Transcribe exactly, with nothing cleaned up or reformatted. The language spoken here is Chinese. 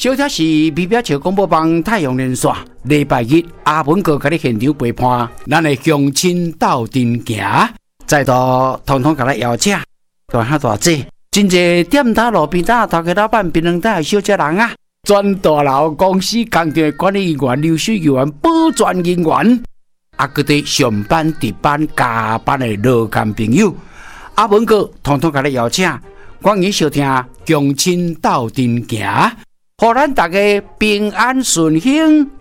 小贴士：美表桥广播帮太阳连线，礼拜日阿文哥给你现场陪伴，咱的乡亲斗阵行，再度统统给咱邀请，大兄大姐，真侪店头路边摊头家老板、槟榔摊的小姐人啊，全大楼公司工厂的管理人员、流水员、保全人员，啊，佮啲上班、值班、加班的劳工朋友，阿文哥统统给你邀请，欢迎收听乡亲斗阵行。互咱大家平安顺幸，